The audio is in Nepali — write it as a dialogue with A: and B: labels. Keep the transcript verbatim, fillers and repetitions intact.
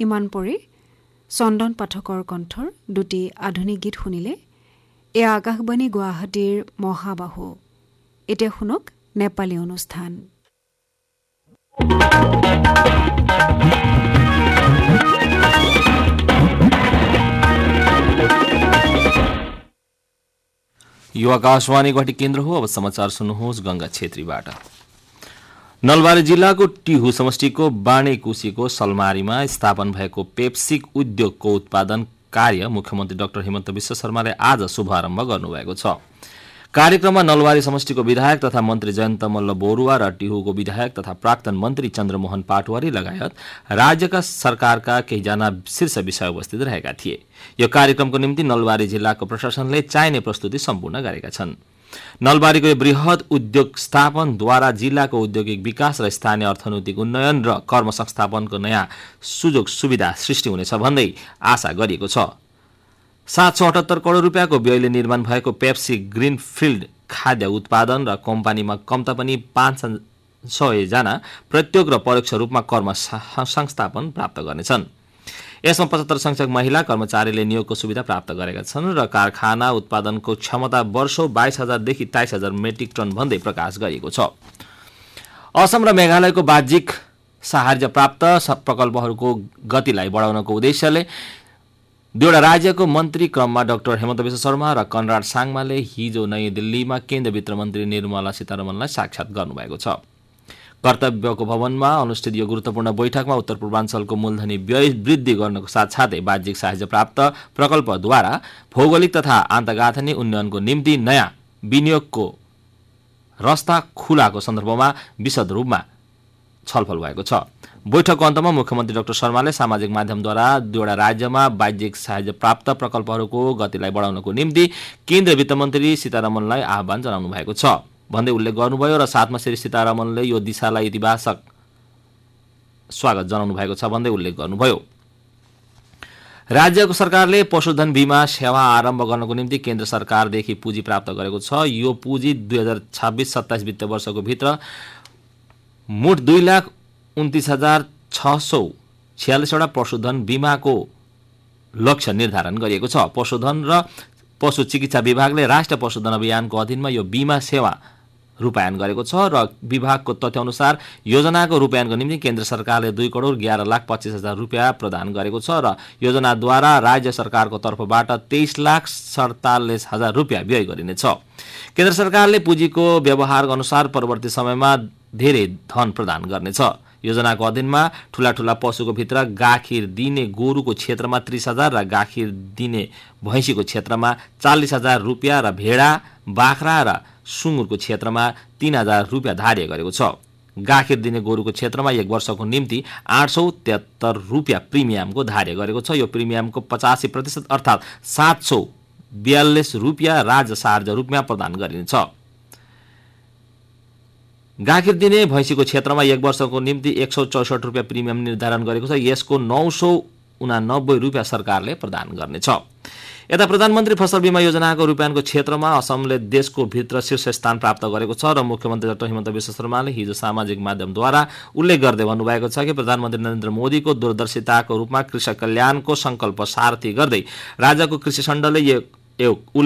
A: ইমান পৰি চন্দন পাঠকৰ কণ্ঠৰ দুটি আধুনিক গীত শুনিলে। এয়া আকাশবাণী গুৱাহাটীৰ মহাবাহু। এতিয়া শুনক নেপালী অনুষ্ঠান।
B: यो आकाशवाणी गुवाहाटी केन्द्र हो। अब समाचार सुन्नुहोस् गंगा छेत्रीबाट। नलबारी जिल्लाको टिहु समष्टिको बाणेकुसीको सलमारीमा स्थापन भएको पेप्सिक उद्योगको उत्पादन कार्य मुख्यमन्त्री डाक्टर हेमन्त विश्व शर्माले आज शुभारम्भ गर्नुभएको छ। कार्यक्रममा नलबारी समष्टिको विधायक तथा मन्त्री जयन्त मल्ल बोरुवा र टिहुको विधायक तथा प्राक्तन मन्त्री चन्द्रमोहन पाटवारी लगायत राज्यका सरकारका केहीजना शीर्ष विषय उपस्थित रहेका थिए। यो कार्यक्रमको निम्ति नलबारी जिल्लाको प्रशासनले चाहिने प्रस्तुति सम्पूर्ण गरेका छन्। नलबारीको यो बृहत उद्योग स्थापनद्वारा जिल्लाको औद्योगिक विकास र स्थानीय अर्थनैतिक उन्नयन र कर्म संस्थापनको नयाँ सुযোগ सुविधा सृष्टि हुनेछ भन्दै आशा गरिएको छ। सात सौ अठहत्तर करोड रुपियाँको व्ययले निर्माण भएको पेप्सी ग्रिनफिल्ड खाद्य उत्पादन र कम्पनीमा कम्ता पनि पाँच सय जना प्रत्यक्ष र परोक्ष रूपमा कर्म संस्थापन प्राप्त गर्नेछन्। यसमा पचहत्तर संख्यक महिला कर्मचारीले नियोगको सुविधा प्राप्त गरेका छन् र कारखाना उत्पादनको क्षमता वर्षौ बाइस हजारदेखि तेइस हजार मेट्रिक टन भन्दै प्रकाश गरिएको छ। असम र मेघालयको बाह्यिक सहायता प्राप्त प्रकल्पहरूको गतिलाई बढाउनको उद्देश्यले दुईवटा राज्यको मन्त्री क्रममा डाक्टर हेमन्त विश्व शर्मा र कनराड साङमाले हिजो नयाँ दिल्लीमा केन्द्रीय वित्त मन्त्री निर्मला सीतारमणलाई साक्षात गर्नुभएको छ। कर्तव्यको भवनमा अनुष्ठित यो गुरुत्वपूर्ण बैठकमा उत्तर पूर्वाञ्चलको मूलधनी व्यय वृद्धि गर्नको साथसाथै बाह्यिक सहायता प्राप्त प्रकल्पद्वारा भौगोलिक तथा आन्तर्गाँथनी उन्नयनको निम्ति नयाँ विनियोगको रस्ता खुलाको सन्दर्भमा विशद रूपमा छलफल भएको छ। बैठकको अन्तमा मुख्यमन्त्री डाक्टर शर्माले सामाजिक माध्यमद्वारा दुईवटा राज्यमा बाह्यिक सहायता प्राप्त प्रकल्पहरूको गतिलाई बढाउनको निम्ति केन्द्रीय वित्त मन्त्री सीतारमणलाई आह्वान जनाउनु भएको छ भन्दै उल्लेख गर्नुभयो र साथमा श्री सीतारमणले यो दिशालाई इतिबाचक स्वागत जनाउनु भएको छ भन्दै उल्लेख गर्नुभयो। राज्यको सरकारले पशुधन बीमा सेवा आरम्भ गर्नको निम्ति केन्द्र सरकारदेखि पुँजी प्राप्त गरेको छ। यो पुँजी दुई हजार छब्बिस सत्ताइस वित्त वर्षको भित्र मोट दुई लाख उन्तिस हजार छ सौ छ्यालिसवटा पशुधन बीमाको लक्ष्य निर्धारण गरिएको छ। पशुधन र पशु चिकित्सा विभागले राष्ट्रिय पशुधन अभियानको अधीनमा यो बीमा सेवा रूपायन गरेको छ र विभागको तथ्यअनुसार योजनाको रूपायनको निम्ति केन्द्र सरकारले दुई करोड एघार लाख पच्चिस हजार रुपियाँ प्रदान गरेको छ र योजनाद्वारा राज्य सरकारको तर्फबाट तेइस लाख सडतालिस हजार रुपियाँ व्यय गरिनेछ। केन्द्र सरकारले पुँजीको व्यवहारको अनुसार परवर्ती समयमा धेरै धन प्रदान गर्नेछ। योजनाको अधीनमा ठूला ठूला पशुको भित्र गाखिर दिने गोरुको क्षेत्रमा त्रिस हजार र गाखिर दिने भैँसीको क्षेत्रमा चालिस हजार रुपियाँ र भेडा बाख्रा र सुँगुरको क्षेत्रमा तीन हजार रुपियाँ धार्य गरेको छ। गाखिर दिने गोरुको क्षेत्रमा एक वर्षको निम्ति आठ सौ तेहत्तर रुपियाँ प्रिमियमको धार्य गरेको छ। यो प्रिमियमको पचासी प्रतिशत अर्थात् सात सौ बयालिस रुपियाँ राज्य सार्जा रूपमा प्रदान गरिनेछ। गाखिर दिने भैँसीको क्षेत्रमा एक वर्षको निम्ति एक सौ चौसठ रुपियाँ प्रिमियम निर्धारण गरेको छ। यसको नौ सौ उनानब्बे रुपियाँ सरकारले प्रदान गर्नेछ। यता प्रधानमन्त्री फसल बीमा योजनाको रूपायनको क्षेत्रमा असमले देशको भित्र शीर्ष स्थान प्राप्त गरेको छ र मुख्यमन्त्री डाक्टर हेमन्त विश्व शर्माले हिजो सामाजिक माध्यमद्वारा उल्लेख गर्दै भन्नुभएको छ कि प्रधानमन्त्री नरेन्द्र मोदीको दूरदर्शिताको रूपमा कृषक कल्याणको संकल्प सारथी गर्दै राज्यको कृषि खण्डले